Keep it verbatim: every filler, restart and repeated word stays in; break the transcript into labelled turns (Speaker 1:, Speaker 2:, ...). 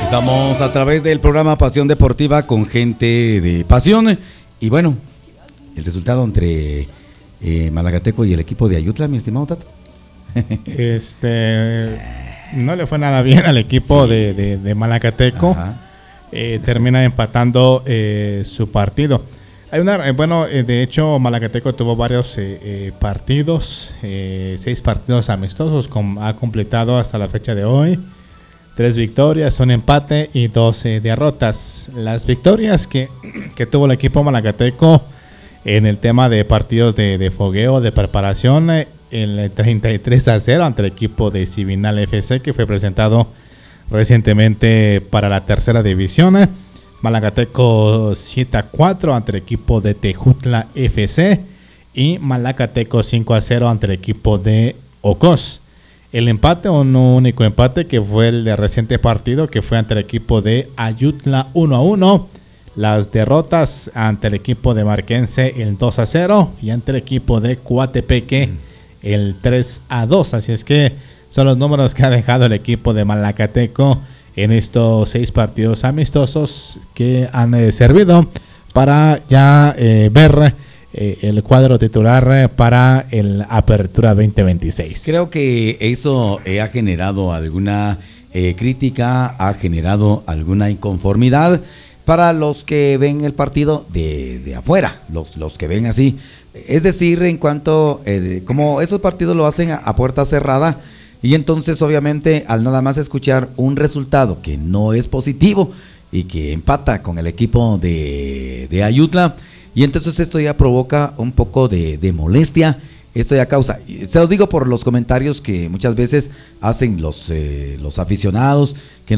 Speaker 1: Estamos a través del programa Pasión Deportiva con gente de pasión. Y bueno, el resultado entre eh, Malacateco y el equipo de Ayutla, mi estimado Tato.
Speaker 2: Este no le fue nada bien al equipo sí. de, de, de Malacateco. Eh, termina empatando eh, su partido. Hay una, eh, bueno, eh, de hecho Malacateco tuvo varios eh, eh, partidos, eh, seis partidos amistosos, com, ha completado hasta la fecha de hoy. Tres victorias, un empate y dos eh, derrotas. Las victorias que, que tuvo el equipo Malacateco en el tema de partidos de, de fogueo, de preparación, eh, el treinta y tres a cero ante el equipo de Civinal F C, que fue presentado recientemente para la tercera división. Eh. Malacateco siete a cuatro ante el equipo de Tejutla F C y Malacateco cinco a cero ante el equipo de Ocos. El empate, un único empate, que fue el de reciente partido, que fue ante el equipo de Ayutla uno a uno. Las derrotas ante el equipo de Marquense el dos a cero y ante el equipo de Coatepeque el tres a dos. Así es que son los números que ha dejado el equipo de Malacateco en estos seis partidos amistosos que han eh, servido para ya eh, ver eh, el cuadro titular eh, para el Apertura veinte veintiséis.
Speaker 1: Creo que eso eh, ha generado alguna eh, crítica, ha generado alguna inconformidad para los que ven el partido de, de afuera, los, los que ven así. Es decir, en cuanto, eh, de, como esos partidos lo hacen a, a puerta cerrada, y entonces obviamente al nada más escuchar un resultado que no es positivo y que empata con el equipo de, de Ayutla, y entonces esto ya provoca un poco de, de molestia, esto ya causa, se los digo por los comentarios que muchas veces hacen los, eh, los aficionados, que